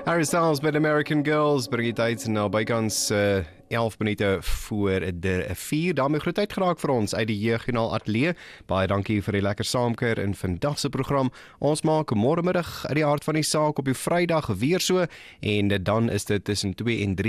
Harry Styles met American Girls bring die tyd nou bykans 11 minute voor de 4. daarmee groot tyd geraak vir ons uit die Jeugjoernaal Ateljee. Baie dankie vir die lekker saamkuier in vandag se program. Ons maak môremiddag uit die hart van die saak op die Vrydag weer so en dan is dit tussen 2 en 3